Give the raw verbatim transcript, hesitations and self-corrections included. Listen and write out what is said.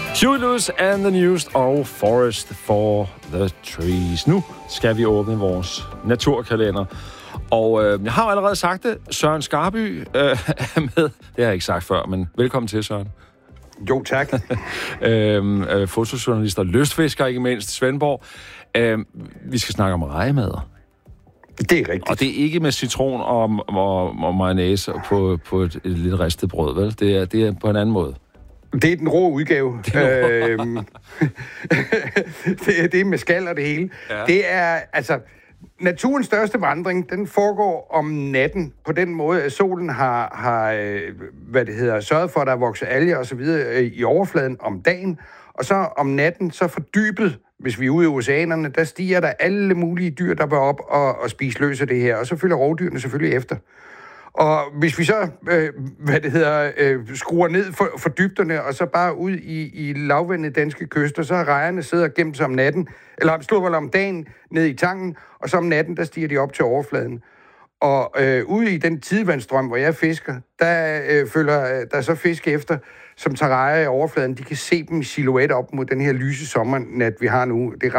Huey Lewis and the News og Forest for the Trees. Nu skal vi åbne vores naturkalender. Og øh, jeg har jo allerede sagt det. Søren Skarby øh, er med. Det har jeg ikke sagt før, men velkommen til, Søren. Jo, tak. øhm, øh, fotojournalist og lystfisker, ikke mindst, Svendborg. Øhm, vi skal snakke om rejemader. Det er rigtigt. Og det er ikke med citron og, og, og mayonnaise på, på et, et lidt ristet brød, vel? Det er, det er på en anden måde. Det er den rå udgave. øhm, det, er, det er med skal og det hele. Ja. Det er, altså... Naturens største vandring, den foregår om natten på den måde, at solen har, har hvad det hedder, sørget for, at der vokser alger og så videre i overfladen om dagen, og så om natten, så fordybet, hvis vi er ude i oceanerne, der stiger der alle mulige dyr, der vil op og, og spise løs af det her, og så følger rovdyrene selvfølgelig efter. Og hvis vi så, øh, hvad det hedder, øh, skruer ned for, for dybderne, og så bare ud i, i lavvandede danske kyster, så har rejerne sidder gemt sig om natten, eller slået om dagen ned i tangen, og så om natten, der stiger de op til overfladen. Og øh, ude i den tidevandsstrøm, hvor jeg fisker, der øh, følger der så fisk efter, som tager rejer i overfladen. De kan se dem i silhuet op mod den her lyse sommernat, vi har nu. Det er